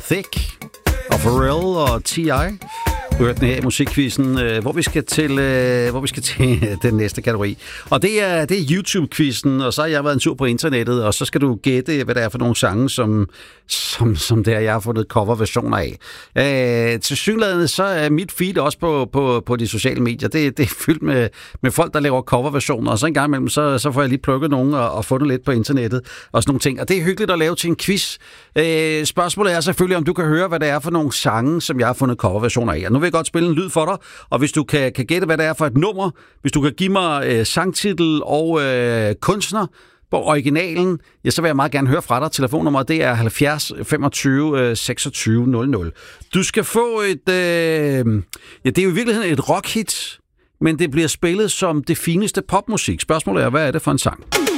Thick og Pharrell og T.I. Du hørte den her i musikquizzen, hvor vi skal til den næste kategori. Og det er YouTube-quizzen, og så har jeg været en tur på internettet, og så skal du gætte, hvad det er for nogle sange, som det er, jeg har fundet coverversioner af. Tilsyneladende så er mit feed også på de sociale medier. Det er fyldt med folk, der laver coverversioner, og så en gang imellem, så får jeg lige plukket nogen og fundet lidt på internettet og sådan nogle ting. Og det er hyggeligt at lave til en quiz. Spørgsmålet er selvfølgelig, om du kan høre, hvad det er for nogle sange, som jeg har fundet coverversioner af. Og nu vil jeg godt spille en lyd for dig, og hvis du kan gætte, hvad det er for et nummer, hvis du kan give mig sangtitel og kunstner på originalen, ja, så vil jeg meget gerne høre fra dig. Telefonnummeret, det er 70 25 26 00. Du skal få det er jo i virkeligheden et rockhit, men det bliver spillet som det fineste popmusik. Spørgsmålet er, hvad er det for en sang?